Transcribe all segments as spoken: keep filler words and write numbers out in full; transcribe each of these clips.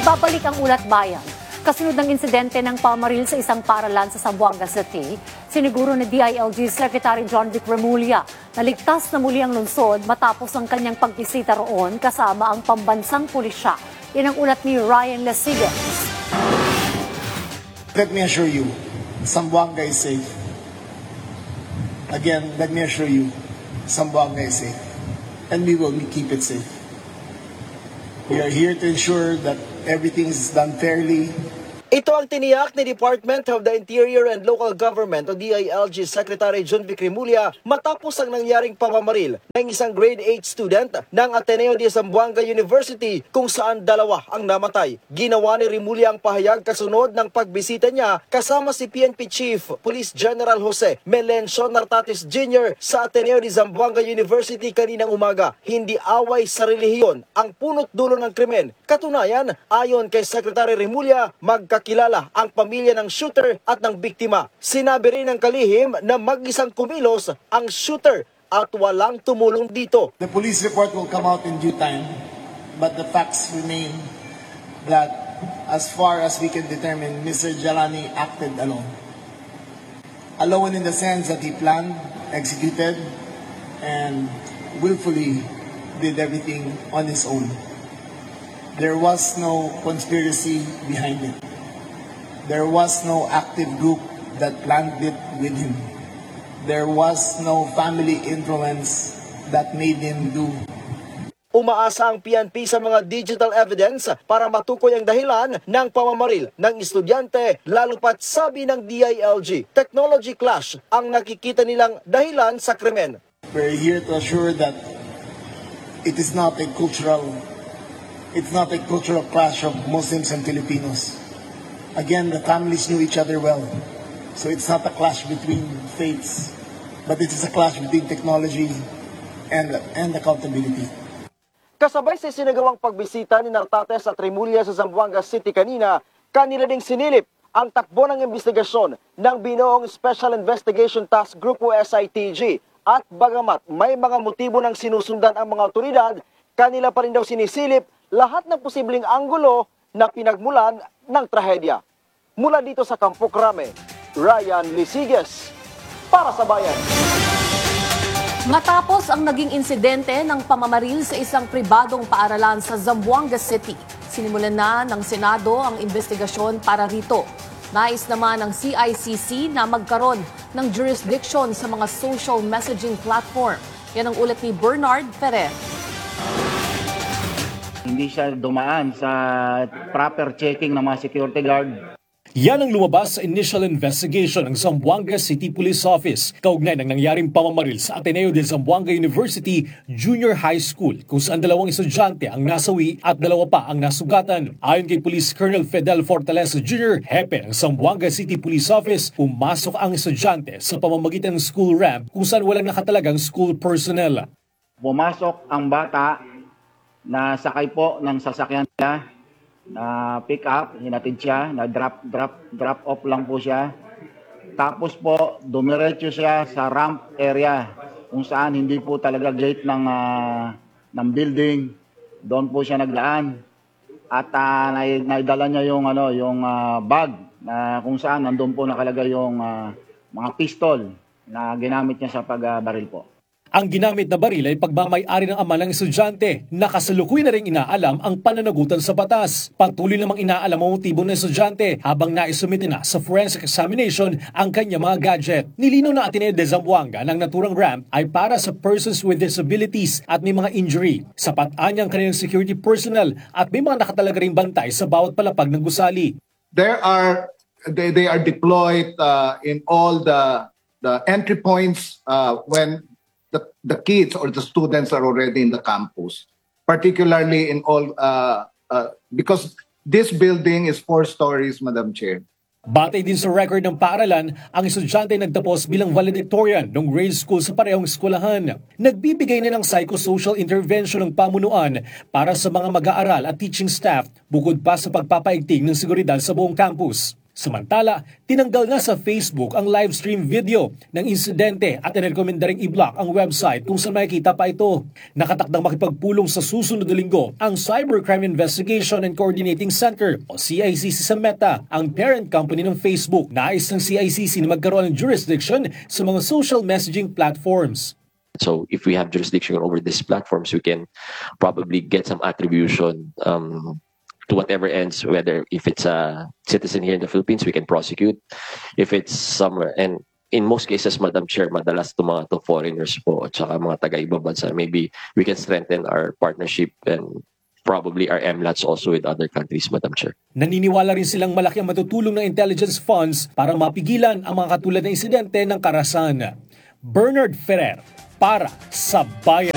Nagbabalik ang Ulat Bayan. Kasunod ng insidente ng pamaril sa isang paaralan sa Zamboanga City, siniguro ni D I L G Secretary John Vic Remulla na ligtas na muli ang lungsod matapos ang kanyang pagbisita roon kasama ang pambansang pulisya. Yan ang ulat ni Ryan Lesigas. Let me assure you, Zamboanga is safe. Again, let me assure you, Zamboanga is safe. And we will keep it safe. We are here to ensure that everything is done fairly. Ito ang tiniyak ni Department of the Interior and Local Government o D I L G Secretary John Vic Remulla matapos ang nangyaring pamamaril ng isang grade eight student ng Ateneo de Zamboanga University kung saan dalawa ang namatay. Ginawa ni Remulla ang pahayag kasunod ng pagbisita niya kasama si P N P Chief Police General Jose Melencio Nartates Junior sa Ateneo de Zamboanga University kaninang umaga. Hindi away sa relihiyon ang punot dulo ng krimen. Katunayan, ayon kay Secretary Remulla, magka kilala ang pamilya ng shooter at ng biktima. Sinabi rin ng kalihim na mag-isang kumilos ang shooter at walang tumulong dito. The police report will come out in due time, but the facts remain that as far as we can determine, Mister Jalani acted alone. Alone in the sense that he planned, executed, and willfully did everything on his own. There was no conspiracy behind it. There was no active group that planned it with him. There was no family influence that made him do. Umaasa ang P N P sa mga digital evidence para matukoy ang dahilan ng pamamaril ng estudyante, lalo pat sabi ng D I L G, technology clash ang nakikita nilang dahilan sa krimen. We're here to assure that it is not a cultural, it's not a cultural clash of Muslims and Filipinos. Again, the families knew each other well. So it's not a clash between faiths, but it is a clash between technology and, and accountability. Kasabay sa sinagawang pagbisita ni Nartates at Remulla sa Zamboanga City kanina, kanila ding sinilip ang takbo ng investigasyon ng binuong Special Investigation Task Group o S I T G. At bagamat may mga motibo ng sinusundan ang mga otoridad, kanila pa rin daw sinisilip lahat ng posibleng anggulo na pinagmulan ng trahedya. Mula dito sa Campo Crame, Ryan Lesigas para sa Bayan. Matapos ang naging insidente ng pamamaril sa isang pribadong paaralan sa Zamboanga City, sinimulan na ng Senado ang investigasyon para rito. Nais naman ng C I C C na magkaroon ng jurisdiction sa mga social messaging platform. Yan ang ulat ni Bernard Ferrer. Hindi siya dumaan sa proper checking ng mga security guard. Yan ang lumabas sa initial investigation ng Zamboanga City Police Office kaugnay ng nangyaring pamamaril sa Ateneo de Zamboanga University Junior High School kung saan dalawang estudyante ang nasawi at dalawa pa ang nasugatan. Ayon kay Police Colonel Fidel Fortaleza Junior, hepe ng Zamboanga City Police Office, pumasok ang estudyante sa pamamagitan ng school ramp kung saan walang nakatalagang school personnel. Pumasok ang bata na sakay po ng sasakyan niya, na pick up, hinatid siya, na drop, drop, drop off lang po siya. Tapos po, dumiretso siya sa ramp area kung saan hindi po talaga gate ng, uh, ng building. Doon po siya nagdaan. At uh, naidala niya yung, ano, yung uh, bag na kung saan nandun po nakalagay yung uh, mga pistol na ginamit niya sa pagbaril po. Ang ginamit na baril ay pagmamay-ari ng ama ng estudyante. Nakasalukuy na rin inaalam ang pananagutan sa batas. Patuloy namang inaalam ang motibo ng estudyante habang naisumite na sa forensic examination ang kanyang mga gadget. Nilinaw na Ateneo de Zamboanga ng naturang ramp ay para sa persons with disabilities at may mga injury. Sapat anyang kanilang security personnel at may mga nakatalaga ring bantay sa bawat palapag ng gusali. There are, they, they are deployed uh, in all the, the entry points uh, when The, the kids or the students are already in the campus, particularly in all, uh, uh, because this building is four stories, Madam Chair. Batay din sa record ng paaralan, ang estudyante nagtapos bilang valedictorian ng grade school sa parehong eskwelahan. Nagbibigay na ng psychosocial intervention ng pamunuan para sa mga mag-aaral at teaching staff, bukod pa sa pagpapaigting ng seguridad sa buong campus. Samantala, tinanggal na sa Facebook ang live stream video ng insidente at inirekomenda ring i-block ang website kung saan makikita pa ito. Nakatakdang makipagpulong sa susunod na linggo ang Cybercrime Investigation and Coordinating Center o C I C C sa Meta, ang parent company ng Facebook. Nais ng C I C C na magkaroon ng jurisdiction sa mga social messaging platforms. So if we have jurisdiction over these platforms, we can probably get some attribution um, to whatever ends, whether if it's a citizen here in the Philippines, we can prosecute. If it's somewhere, and in most cases, Madam Chair, madalas to mga to foreigners po at saka mga taga-ibang bansa, maybe we can strengthen our partnership and probably our M LATs also with other countries, Madam Chair. Naniniwala rin silang malaki ang matutulong ng intelligence funds para mapigilan ang mga katulad ng insidente ng Karasan. Bernard Ferrer, para sa Bayan.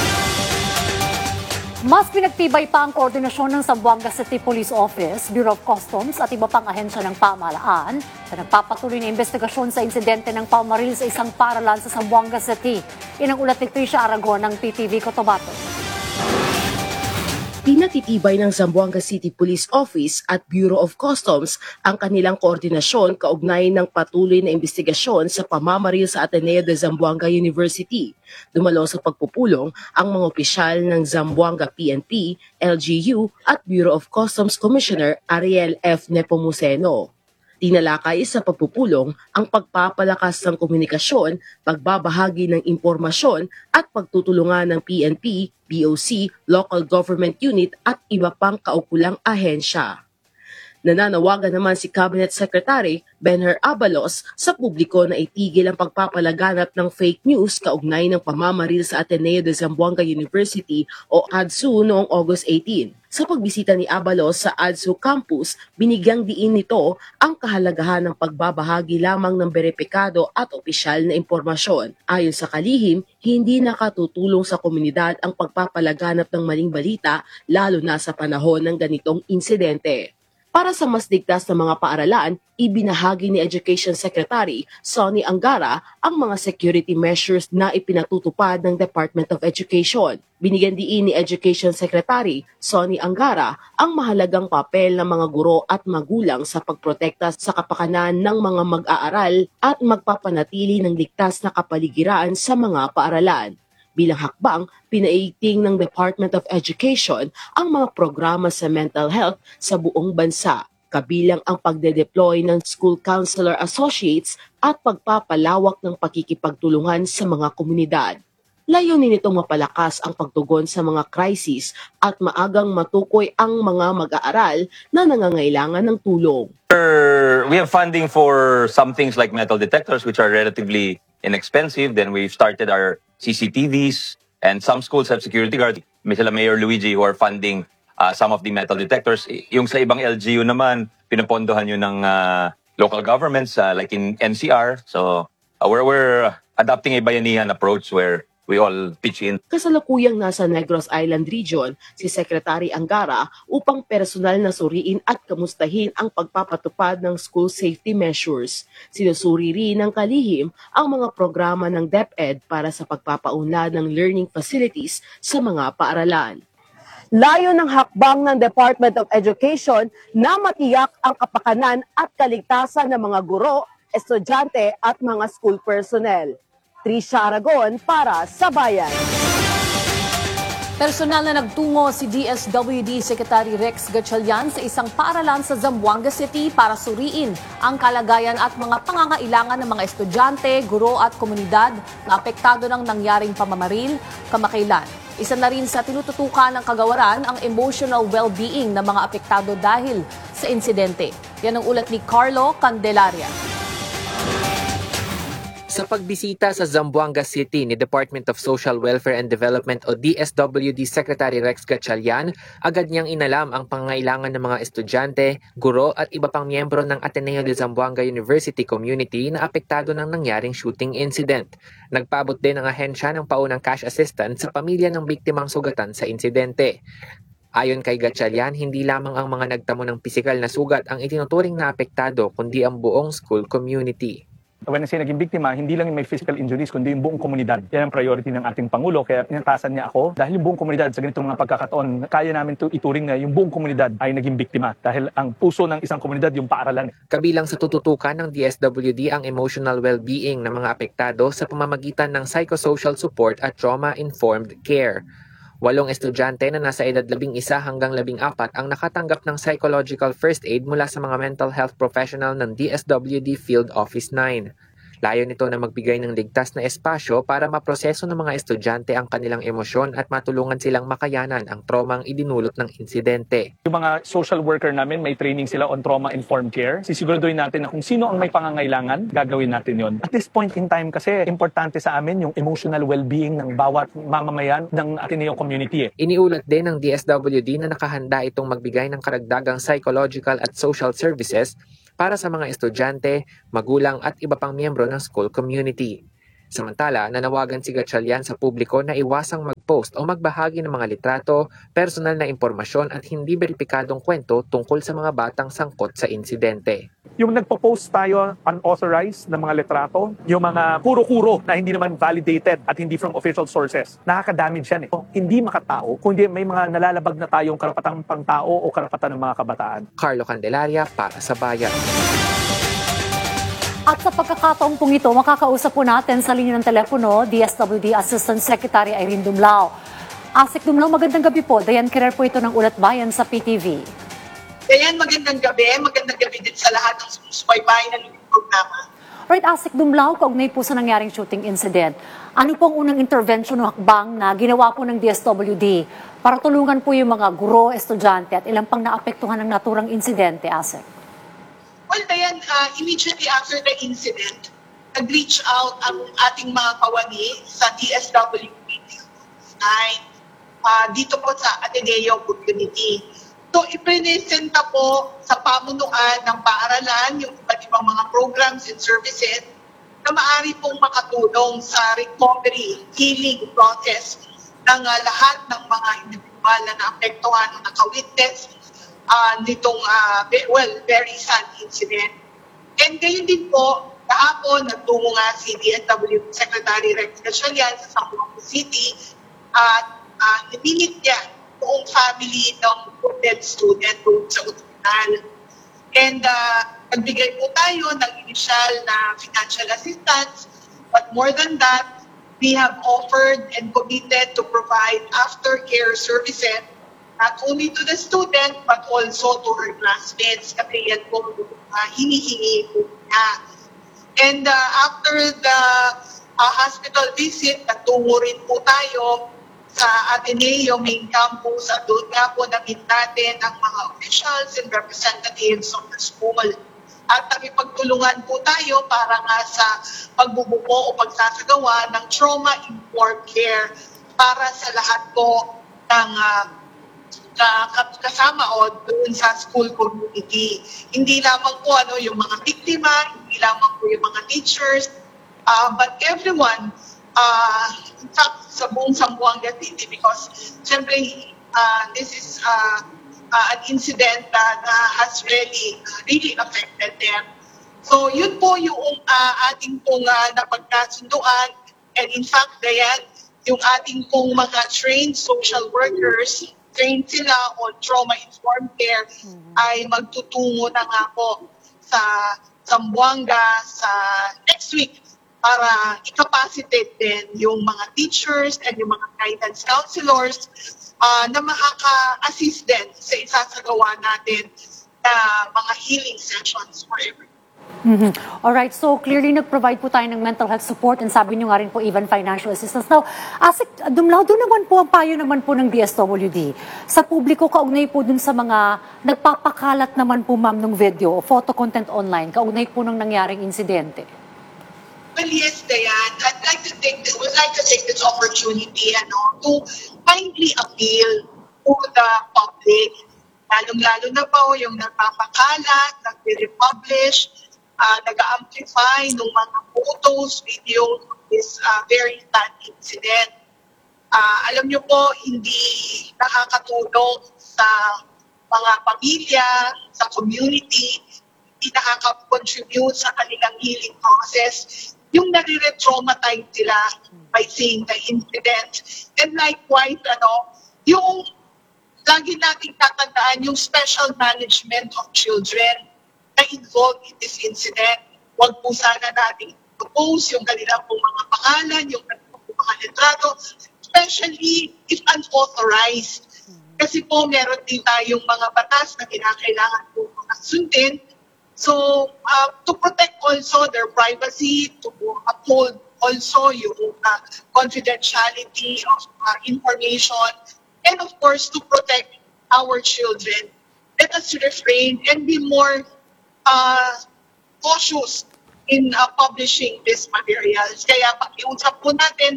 Mas pinagtibay pa ang koordinasyon ng Zamboanga City Police Office, Bureau of Customs at iba pang ahensya ng pamahalaan na nagpapatuloy na investigasyon sa insidente ng pamamaril sa isang paaralan sa Zamboanga City. Yan ang ulat ni Tricia Aragon ng P T V Cotabato. Pinatitibay ng Zamboanga City Police Office at Bureau of Customs ang kanilang koordinasyon kaugnay ng patuloy na investigasyon sa pamamaril sa Ateneo de Zamboanga University. Dumalo sa pagpupulong ang mga opisyal ng Zamboanga P N P, L G U at Bureau of Customs Commissioner Ariel F. Nepomuceno. Tinalakay sa pagpupulong ang pagpapalakas ng komunikasyon, pagbabahagi ng impormasyon at pagtutulungan ng P N P, B O C, Local Government Unit at iba pang kaukulang ahensya. Nananawagan naman si Cabinet Secretary Benher Abalos sa publiko na itigil ang pagpapalaganap ng fake news kaugnay ng pamamaril sa Ateneo de Zamboanga University o A D S U noong August eighteenth. Sa pagbisita ni Abalos sa A D S U campus, binigyang diin nito ang kahalagahan ng pagbabahagi lamang ng beripikado at opisyal na impormasyon. Ayon sa kalihim, hindi nakatutulong sa komunidad ang pagpapalaganap ng maling balita lalo na sa panahon ng ganitong insidente. Para sa mas ligtas na mga paaralan, ibinahagi ni Education Secretary Sonny Angara ang mga security measures na ipinatutupad ng Department of Education. Binigyan diin ni Education Secretary Sonny Angara ang mahalagang papel ng mga guro at magulang sa pagprotekta sa kapakanan ng mga mag-aaral at magpapanatili ng ligtas na kapaligiran sa mga paaralan. Bilang hakbang, pinaiting ng Department of Education ang mga programa sa mental health sa buong bansa, kabilang ang pagde-deploy ng School Counselor Associates at pagpapalawak ng pakikipagtulungan sa mga komunidad. Layunin nitong mapalakas ang pagtugon sa mga crisis at maagang matukoy ang mga mag-aaral na nangangailangan ng tulong. We have funding for some things like metal detectors, which are relatively inexpensive. Then we've started our C C T Vs, and some schools have security guards. May sila Mayor Luigi who are funding uh, some of the metal detectors. Yung sa ibang L G U naman, pinupondohan yun ng uh, local governments uh, like in N C R. So uh, we're, we're adopting a bayanihan approach where we all pitch in. Kasalukuyang nasa Negros Island Region si Secretary Angara upang personal na suriin at kamustahin ang pagpapatupad ng school safety measures. Sinusuri rin ng kalihim ang mga programa ng DepEd para sa pagpapaunlad ng learning facilities sa mga paaralan. Layo ng hakbang ng Department of Education na matiyak ang kapakanan at kaligtasan ng mga guro, estudyante at mga school personnel. Tricia Aragon para sa Bayan. Personal na nagtungo si D S W D Secretary Rex Gatchalian sa isang paaralan sa Zamboanga City para suriin ang kalagayan at mga pangangailangan ng mga estudyante, guro at komunidad na apektado ng nangyaring pamamaril kamakailan. Isa na rin sa tinututukan ng kagawaran ang emotional well-being ng mga apektado dahil sa insidente. Yan ang ulat ni Carlo Candelaria. Sa pagbisita sa Zamboanga City ni Department of Social Welfare and Development o D S W D Secretary Rex Gatchalian, agad niyang inalam ang pangangailangan ng mga estudyante, guro at iba pang miyembro ng Ateneo de Zamboanga University community na apektado ng nangyaring shooting incident. Nagpaabot din ang ahensya ng paunang cash assistance sa pamilya ng biktimang sugatan sa insidente. Ayon kay Gatchalian, hindi lamang ang mga nagtamo ng pisikal na sugat ang itinuturing na apektado kundi ang buong school community. When I say naging biktima, hindi lang yung may physical injuries, kundi yung buong komunidad. Yan ang priority ng ating Pangulo, kaya pinatasan niya ako dahil yung buong komunidad sa ganitong mga pagkakataon, kaya namin to ituring na yung buong komunidad ay naging biktima dahil ang puso ng isang komunidad yung paaralan. Kabilang sa tututukan ng D S W D ang emotional well-being ng mga apektado sa pamamagitan ng psychosocial support at trauma-informed care. Walong estudyante na nasa edad labing isa hanggang labing apat ang nakatanggap ng psychological first aid mula sa mga mental health professional ng D S W D Field Office nine. Layo nito na magbigay ng ligtas na espasyo para maproseso ng mga estudyante ang kanilang emosyon at matulungan silang makayanan ang traumang idinulot ng insidente. Yung mga social worker namin, may training sila on trauma-informed care. Sisiguraduhin natin na kung sino ang may pangangailangan, gagawin natin yon. At this point in time kasi, importante sa amin yung emotional well-being ng bawat mamamayan ng Ateneo community. Eh. Iniulat din ng D S W D na nakahanda itong magbigay ng karagdagang psychological at social services para sa mga estudyante, magulang at iba pang miyembro ng school community. Samantala, nanawagan si Gatchalian sa publiko na iwasang mag-post o magbahagi ng mga litrato, personal na impormasyon at hindi beripikadong kwento tungkol sa mga batang sangkot sa insidente. Yung nagpo-post tayo unauthorized na mga litrato, yung mga kuro-kuro na hindi naman validated at hindi from official sources, nakaka-damage yan eh. So, hindi makatao, kundi may mga nalalabag na tayong karapatang pangtao o karapatan ng mga kabataan. Carlo Candelaria para sa Bayan. At sa pagkakataong pong ito, makakausap po natin sa linya ng telepono, D S W D Assistant Secretary Irene Dumlao. Asik Dumlao, magandang gabi po. Dayan Kirer po ito ng Ulat Bayan sa P T V. Dayan, magandang gabi. Magandang gabi din sa lahat ng sumusubaybay ng programa. Right, Asik Dumlao, kaugnay po sa nangyaring shooting incident. Ano pong unang intervention o hakbang na ginawa po ng D S W D para tulungan po yung mga guro, estudyante at ilang pang naapektuhan ng naturang insidente, Asik? Well, Dayan, uh, immediately after the incident, nag-reach out ang ating mga kawani sa D S W D nine uh, dito po sa Ateneo community. So, ipresenta po sa pamunuan ng paaralan yung iba't ibang mga programs and services na maaari pong makatulong sa recovery, healing process ng uh, lahat ng mga individual na naapektuhan o nakawitness uh, nitong uh, well, very sad incident. And gayon din po, kahapon nagtungo nga si D S W Secretary Rex Gatchalian sa Zamboanga City at uh, niminit niya buong family ng wounded student doon sa ospital. And uh, nagbigay po tayo ng initial na financial assistance, but more than that, we have offered and committed to provide aftercare services not only to the student but also to her classmates. Kasi yan po uh, hinihingi po niya. And uh, after the uh, hospital visit, natungo rin po tayo sa Ateneo main campus at doon nga po na-meet natin ang mga officials and representatives of the school. At nakipagtulungan po tayo para nga sa pagbubuo o pagsasagawa ng trauma-informed care para sa lahat po ng uh, kasama o doon sa school community. Hindi lamang po ano yung mga biktima, hindi lamang po yung mga teachers, uh, but everyone, uh, in fact, sa buong Zamboanga City, because siyempre, uh, this is uh, uh, an incident that uh, has really, uh, really affected them. So, yun po yung uh, ating pong uh, napagkasunduan. And in fact, Dayan, yung ating pong mga trained social workers, trained sila on trauma-informed care, mm-hmm. ay magtutungo na nga po sa Zamboanga sa next week para i-capacitate din yung mga teachers and yung mga guidance counselors uh, na makaka-assist din sa isasagawa natin na mga healing sessions for everyone. Mm-hmm. Alright, so clearly nag-provide po tayo ng mental health support and sabi nyo nga rin po even financial assistance. Now, Asik Dumlao, doon naman po ang payo naman po ng D S W D. Sa publiko, kaugnay po dun sa mga nagpapakalat naman po ma'am ng video o photo content online, kaugnay po ng nangyaring insidente. Well, yes, Dayan. I'd like to take this, would like to take this opportunity ano, to kindly appeal to the public, lalong-lalo na po yung nagpapakalat, nag-republish, uh, nag-amplify ng mga photos, videos of this uh, very sad incident. Uh, alam nyo po, hindi nakakatulong sa mga pamilya, sa community, hindi nakaka-contribute sa kanilang healing process, yung nare-traumatize sila by seeing the incident. And likewise, ano, yung lagi nating tatandaan yung special management of children na involved in this incident. Huwag po sana nating propose yung kanilang pong mga pangalan, yung kanilang pong mga litrato, especially if unauthorized. Kasi po meron din tayong mga batas na kinakailangan po sundin. So, uh, to protect also their privacy, to uphold also yung uh, confidentiality of uh, information, and of course, to protect our children. Let us refrain and be more uh, cautious in uh, publishing these materials. Kaya pakiusap po natin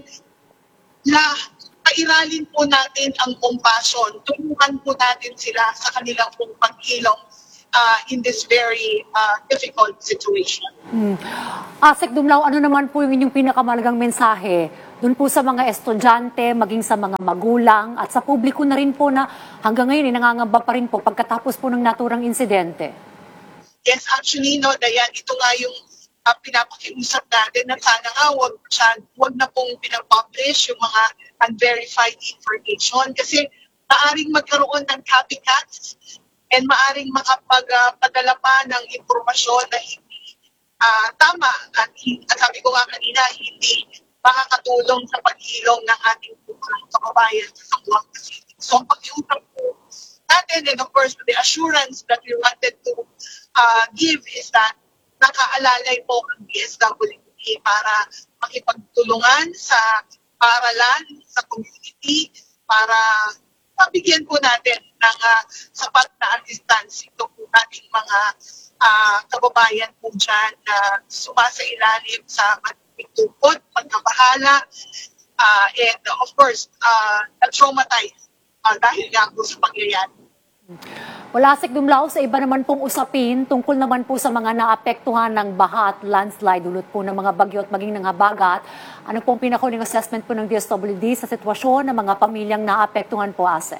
na pairalin po natin ang compassion. Tulungan po natin sila sa kanilang pong pagkilong uh, in this very uh, difficult situation. Hmm. Asek Dumlao, ano naman po yung inyong pinakamalagang mensahe doon po sa mga estudyante, maging sa mga magulang at sa publiko na rin po na hanggang ngayon eh, nangangamba pa rin po pagkatapos po ng naturang insidente? Yes, actually, no, Dayan, ito nga yung uh, pinapakiusap natin na sana nga wag, wag na pong pinapublish yung mga unverified information kasi maaring magkaroon ng copycats and maaring makapagpadala uh, pa ng impormasyon na hindi uh, tama at, at sabi ko nga kanina, hindi makakatulong sa paghilom ng ating kababayan sa Zamboanga City. So, ang pakiusap po natin and of course the assurance that we wanted to uh, give is that nakaalalay po ang D S W D para makipagtulungan sa paaralan, sa community, para mabigyan po natin ng uh, sapat na assistance ito po nating mga uh, kababayan po dyan na uh, sumasailalim sa tungkod, pagkabahala, uh, and of course, uh, na-traumatized uh, dahil nga po sa pangyayari. Wala, Asek Dumlao, sa iba naman pong usapin, tungkol naman po sa mga naapektuhan ng baha at landslide, dulot po ng mga bagyo at maging ng habagat. Ano pong pinakahuling assessment po ng D S W D sa sitwasyon ng mga pamilyang naapektuhan po, Asek?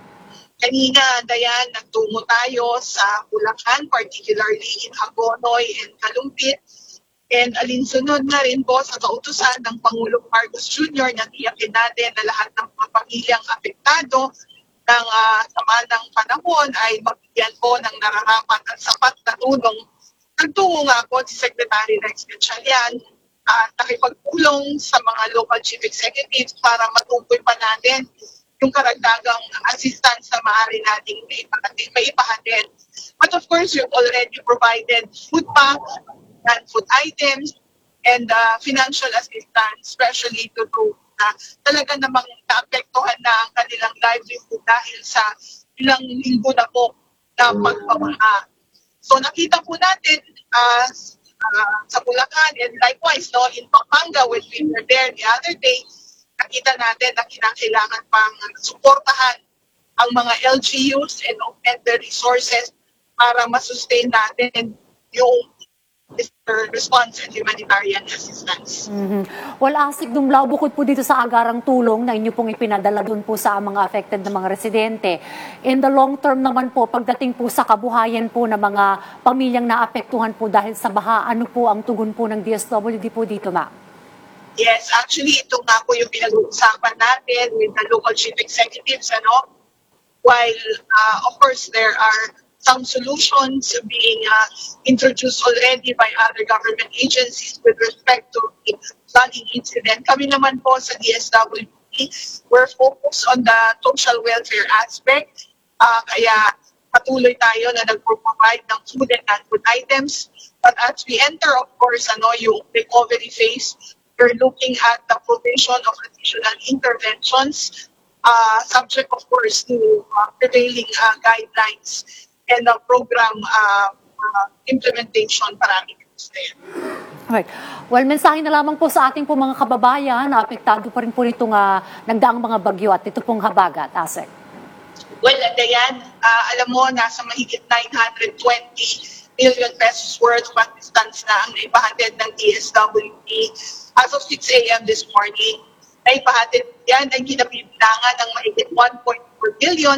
Kanina, Dayan, nagtungo tayo sa Bulacan, particularly in Hagonoy and Kalumpit. And alinsunod na rin po sa kautusan ng Pangulong Marcos Junior na tiyakin natin na lahat ng mga pamilyang apektado ng uh, sama ng panahon ay mabigyan po ng nararapat at sapat na tulong. Nagtungo nga po si Secretary Rex Gatchalian at uh, nakipagpulong sa mga local chief executives para matukoy pa natin yung karagdagang assistance na maaari nating maipahatid. But of course, we've already provided food packs, and food items, and uh, financial assistance, especially to those na talaga namang naapektuhan na ang kanilang livelihood dahil sa ilang linggo na po na pagpamaha. So nakita po natin uh, uh, sa Bulacan and likewise no, in Pampanga when we were there the other day, nakita natin na kinakailangan pang suportahan ang mga L G Us and, and the resources para masustain natin yung response and humanitarian assistance. Mm-hmm. Well, Asek Dumlao, bukod po dito sa agarang tulong na inyo pong ipinadala doon po sa mga affected na mga residente, in the long term naman po, pagdating po sa kabuhayan po ng mga pamilyang naapektuhan po dahil sa baha, ano po ang tugon po ng D S W D po dito, ma'am? Yes, actually, ito nga po yung pinag-uusapan natin with the local chief executives, ano? While, uh, of course, there are some solutions being uh, introduced already by other government agencies with respect to the flooding incident. Kami naman po sa D S W D, we're focused on the social welfare aspect. Uh, kaya patuloy tayo na nag-provide ng food and non-food items. But as we enter, of course, ano, yung recovery phase, we're looking at the provision of additional interventions, uh, subject, of course, to uh, prevailing uh, guidelines and the program uh, uh, implementation parameters there. Right. Well, mensahe na lamang po sa ating po mga kababayan na apektado pa rin po nitong uh, nagdaang mga bagyo at ito pong habagat, Asek. Well, Dayan, uh, alam mo, nasa mahigit nine hundred twenty million pesos worth of assistance na ang naipahatid ng D S W D as of six a m this morning. Naipahatid yan ang kinabibilangan ng mahigit one point four billion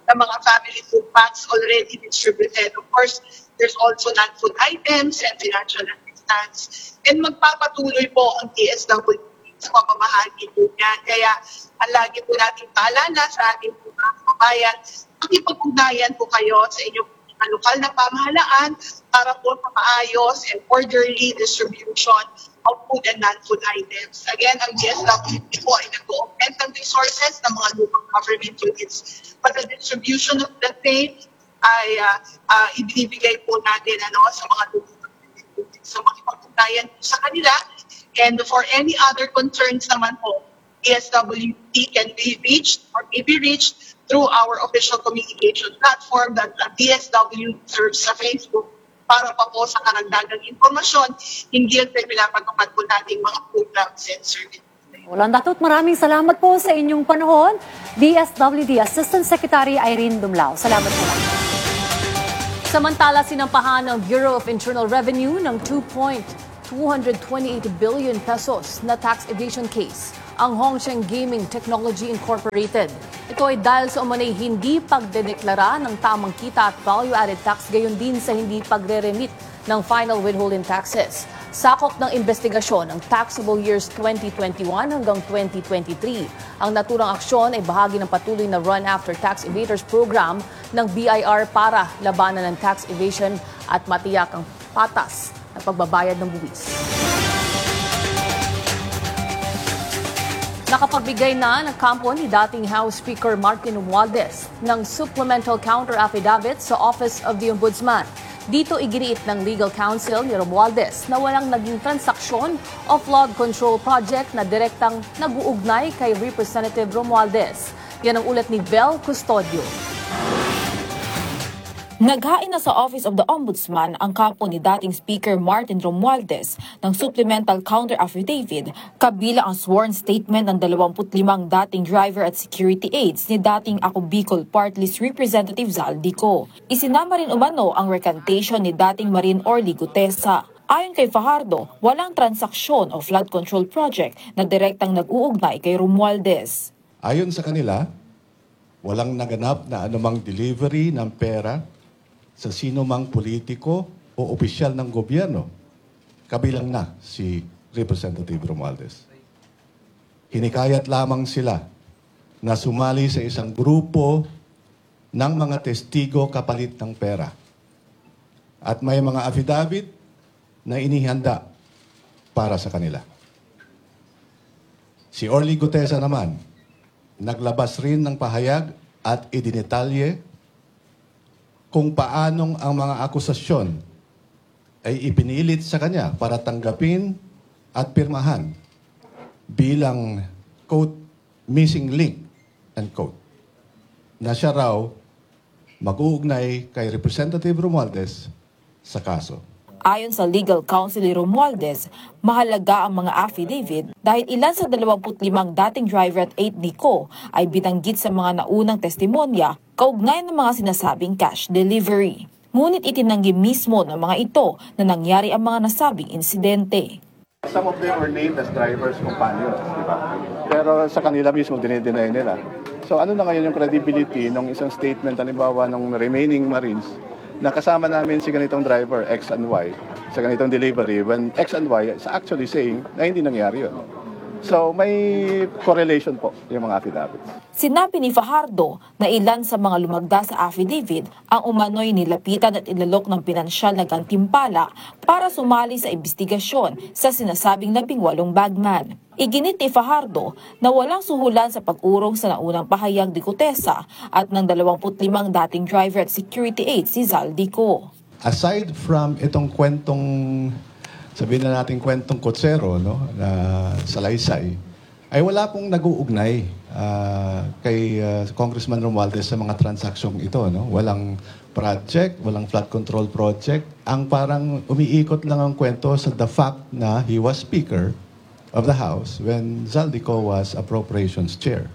the mga family food packs already distributed. Of course, there's also non-food items and financial assistance. And magpapatuloy po ang D S W D sa pamamahagi po niyan. Kaya ang lagi po nating paalala sa ating mga kababayan, makipag-ugnayan po kayo sa inyong mga lokal na pamahalaan para po sa maayos and orderly distribution of food and non-food items. Again, ang D S W D po ay nag-augment ng resources ng mga local government units. But the distribution of the same ay uh, uh, ibinibigay po natin ano, sa mga local government units. So makipag-ugnayan po sa kanila. And for any other concerns naman po, D S W D can be reached or may be reached through our official communication platform that uh, D S W serves sa Facebook para pa po sa karagdagang informasyon hinggil sa pinapatupad po nating mga programs and services. Walang datot, maraming salamat po sa inyong panahon. D S W D Assistant Secretary Irene Dumlao. Salamat po. Samantala, sinampahan ng Bureau of Internal Revenue ng two point two twenty-eight billion pesos na tax evasion case ang Hongsheng Gaming Technology Incorporated. Ito ay dahil sa umanay hindi pagdedeklara ng tamang kita at value-added tax, gayon din sa hindi pagre-remit ng final withholding taxes. Sakop ng investigasyon ng taxable years twenty twenty-one hanggang twenty twenty-three. Ang naturang aksyon ay bahagi ng patuloy na Run After Tax Evaders Program ng B I R para labanan ng tax evasion at matiyak ang patas na pagbabayad ng buwis. Nakapagbigay na ng kampo ni dating House Speaker Martin Romualdez ng supplemental counter affidavit sa Office of the Ombudsman. Dito iginiit ng legal counsel ni Romualdez na walang naging transaksyon o flood control project na direktang nag-uugnay kay Representative Romualdez. Yan ang ulat ni Bel Custodio. Naghain na sa Office of the Ombudsman ang kampo ni dating Speaker Martin Romualdez ng supplemental counter affidavit kabilang ang sworn statement ng dalawampu't limang dating driver at security aides ni dating Ako Bicol Party List Representative Zaldico. Isinama rin umano ang recantation ni dating Marine Orly Gutesa. Ayon kay Fajardo, walang transaksyon o flood control project na direktang nag-uugnay kay Romualdez. Ayon sa kanila, walang naganap na anumang delivery ng pera sa sino mang politiko o opisyal ng gobyerno, kabilang na si Representative Romualdez. Hinikayat lamang sila na sumali sa isang grupo ng mga testigo kapalit ng pera. At may mga affidavit na inihanda para sa kanila. Si Orly Gutesa naman, naglabas rin ng pahayag at idinetalye kung paanong ang mga akusasyon ay ipinilit sa kanya para tanggapin at pirmahan bilang, quote, missing link, end quote, na siya raw mag-uugnay kay Representative Romualdez sa kaso. Ayon sa legal counsel ni Romualdez, mahalaga ang mga affidavit dahil ilan sa dalawampu't limang dating driver at aide ni Ko ay binanggit sa mga naunang testimonya kaugnay ng mga sinasabing cash delivery. Ngunit itinanggi mismo ng mga ito na nangyari ang mga nasabing insidente. Some of them were named as drivers, companions, di ba? Pero sa kanila mismo dinideny nila. So ano na ngayon yung credibility ng isang statement, halimbawa ng remaining Marines, na kasama namin si ganitong driver, X and Y, sa ganitong delivery, when X and Y is actually saying na hindi nangyari yun. So may correlation po yung mga affidavits. Sinabi ni Fajardo na ilan sa mga lumagda sa affidavit ang umano'y nilapitan at ilalok ng pinansyal na gantimpala para sumali sa investigasyon sa sinasabing labing walong bagman. Iginit ni Fajardo na walang suhulan sa pag-urong sa naunang pahayag ni Gutesa at ng dalawampu't limang dating driver at security aide si Zaldico. Aside from itong kwentong, sabihin na natin kwentong kotsero, no, na salaysay, ay wala pong nag-uugnay uh, kay uh, Congressman Romualdez sa mga transaksyong ito. No? Walang project, walang flood control project. Ang parang umiikot lang ang kwento sa the fact na he was Speaker of the House when Zaldico was Appropriations Chair.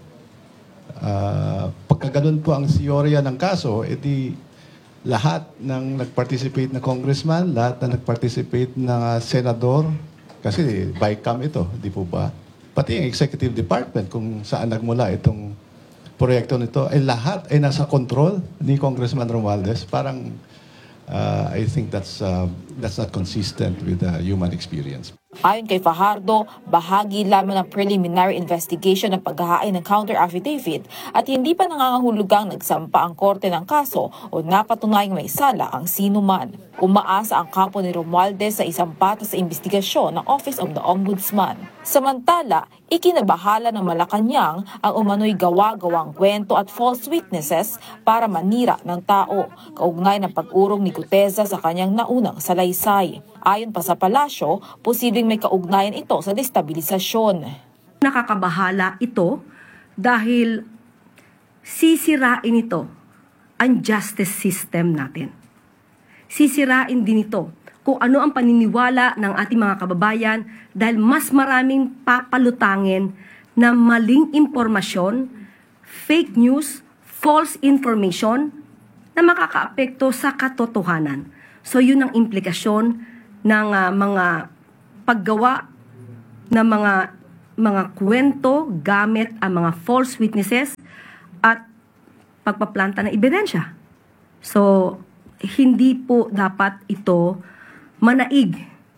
Uh, pagka ganun po ang teorya ng kaso, edi lahat ng nag-participate na congressman, lahat na nag-participate na senador, kasi by cam ito, di po ba? Pati yung executive department kung saan nagmula itong proyekto nito ay lahat ay nasa control ni Congressman Romualdez. Parang uh, I think that's uh, that's not consistent with the human experience. Ayon kay Fajardo, bahagi lamang ng preliminary investigation ng paghahain ng counter affidavit at hindi pa nangangahulugang nagsampa ang korte ng kaso o napatunayang may sala ang sinuman. Umaasa ang kampo ni Romualdez sa isang patas sa investigasyon ng Office of the Ombudsman. Samantala, ikinabahala ng Malacanang ang umano'y gawa-gawang kwento at false witnesses para manira ng tao, kaugnay ng pag-urong ni Guteza sa kanyang naunang salaysay. Ayon pa sa palasyo, posibleng may kaugnayan ito sa destabilisasyon. Nakakabahala ito dahil sisirain ito ang justice system natin. Sisirain din ito kung ano ang paniniwala ng ating mga kababayan dahil mas maraming papalutangin na maling impormasyon, fake news, false information na makakaapekto sa katotohanan. So yun ang implikasyon ng uh, mga paggawa ng mga mga kwento gamit ang mga false witnesses at pagpaplanta ng ebidensya. So, hindi po dapat ito manaig.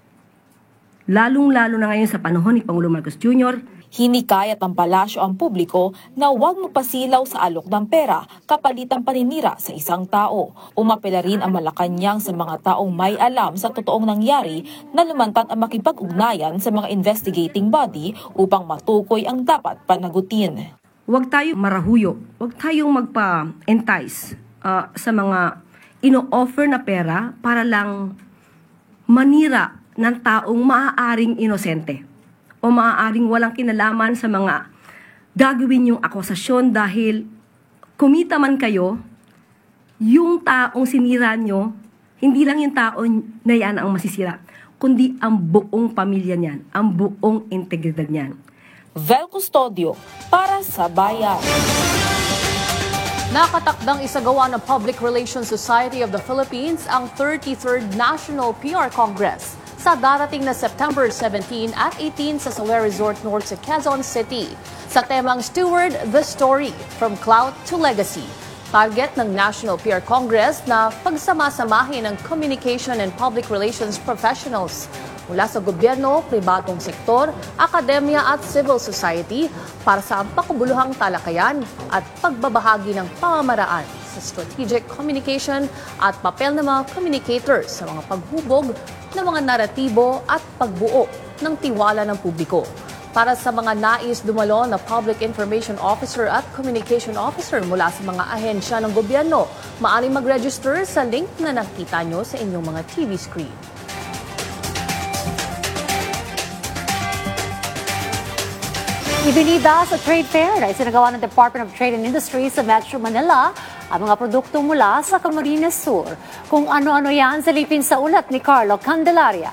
Lalong-lalo na ngayon sa panahon ni Pangulong Marcos Junior Hinikayat ng palasyo ang publiko na huwag magpasilaw sa alok ng pera kapalitang paninira sa isang tao. Umapela rin ang Malacanang sa mga taong may alam sa totoong nangyari na lumantad ang makipag-ugnayan sa mga investigating body upang matukoy ang dapat panagutin. Huwag tayong marahuyo, huwag tayong magpa-entice uh, sa mga ino-offer na pera para lang manira ng taong maaaring inosente o maaaring walang kinalaman sa mga gagawin yung akusasyon dahil kumita man kayo, yung taong sinira nyo, hindi lang yung taong na yan ang masisira, kundi ang buong pamilya niyan, ang buong integridad niyan. Vel Custodio para sa Bayan. Nakatakdang isagawa ng Public Relations Society of the Philippines ang thirty-third National P R Congress sa darating na September seventeen at eighteen sa Sawer Resort North sa Quezon City. Sa temang Steward the Story, From Clout to Legacy. Target ng National P R Congress na pagsama-samahin ng communication and public relations professionals mula sa gobyerno, pribadong sektor, akademya at civil society para sa makabuluhang talakayan at pagbabahagi ng pamamaraan sa strategic communication at papel ng mga communicators sa mga paghubog ng mga naratibo at pagbuo ng tiwala ng publiko. Para sa mga nais dumalo na Public Information Officer at Communication Officer mula sa mga ahensya ng gobyerno, maaaring mag-register sa link na nakita nyo sa inyong mga T V screen. Ibinida sa trade fair na isinagawa ng Department of Trade and Industry sa Metro Manila ang mga produkto mula sa Camarines Sur. Kung ano-ano yan, silipin sa ulat ni Carlo Candelaria.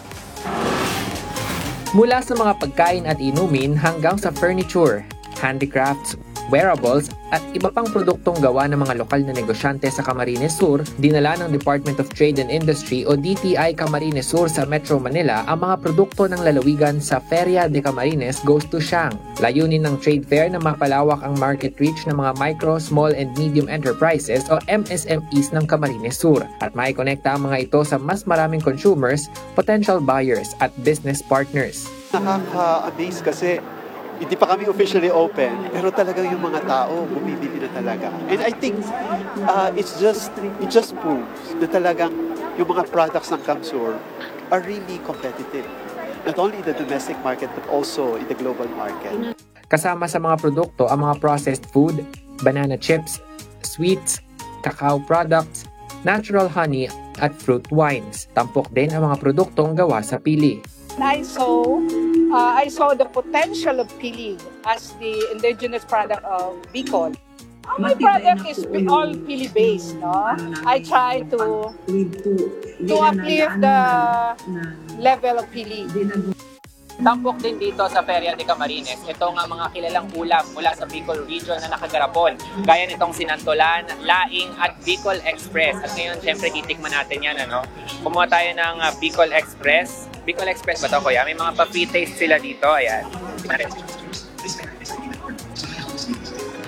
Mula sa mga pagkain at inumin hanggang sa furniture, handicrafts, wearables at iba pang produktong gawa ng mga lokal na negosyante sa Camarines Sur, dinala ng Department of Trade and Industry o D T I Camarines Sur sa Metro Manila ang mga produkto ng lalawigan sa Feria de Camarines Goes to Siang. Layunin ng trade fair na mapalawak ang market reach ng mga micro, small and medium enterprises o M S M Es ng Camarines Sur at maikonekta ang mga ito sa mas maraming consumers, potential buyers at business partners. Nakaka-amaze kasi hindi pa kami officially open, pero talagang yung mga tao bumibili na talaga. And I think uh, it's just it just proves na talagang yung mga products ng Camsur are really competitive. Not only in the domestic market but also in the global market. Kasama sa mga produkto ang mga processed food, banana chips, sweets, cacao products, natural honey at fruit wines. Tampok din ang mga produktong gawa sa pili. I saw, uh, I saw the potential of pili as the indigenous product of Bicol. My product is all pili-based, no? I try to to uplift the level of pili. Tampok din dito sa Feria de Camarines. Ito nga mga kilalang ulam mula sa Bicol region na nakagarapon. Gaya nitong sinantolan, laing at Bicol Express. At ngayon, syempre, titikman natin yan, ano? Kumuha tayo ng uh, Bicol Express. Bicol Express ba ito, kuya? May mga pa-pre-taste sila dito. Ayan.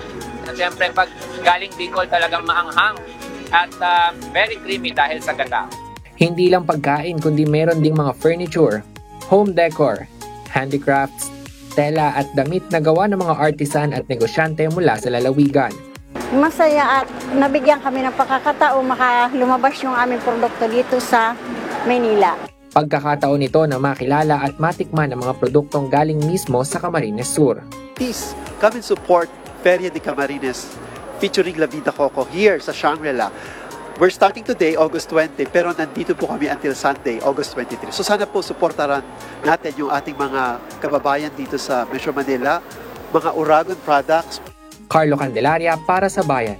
Na siyempre pag galing Bicol talagang maanghang at uh, very creamy dahil sa gata. Hindi lang pagkain kundi meron ding mga furniture, home decor, handicrafts, tela at damit na gawa ng mga artisan at negosyante mula sa lalawigan. Masaya at nabigyan kami ng pagkakataon makalumabas yung aming produkto dito sa Maynila. Pagkakataon ito na makilala at matikman ang mga produktong galing mismo sa Camarines Sur. Please come and support Feria de Camarines featuring La Vida Coco here sa Shangri-La. We're starting today, August twentieth, pero nandito po kami until Sunday, August twenty-third. So sana po supportaran natin yung ating mga kababayan dito sa Metro Manila, mga Uragon products. Carlo Candelaria para sa Bayan.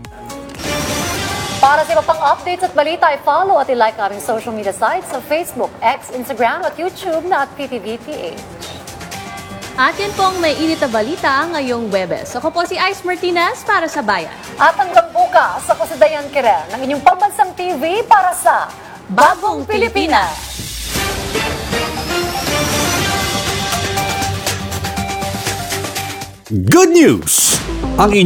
Para sa iba pang updates at balita, i-follow at i-like aming social media sites sa Facebook, X, Instagram at YouTube na at P T V P H. At yan pong may init na balita ngayong Webes. Ako po si Ice Martinez para sa Bayan. At hanggang bukas, ako si Dayan Kirel ng inyong pambansang T V para sa Bagong Pilipinas. Good news! Ang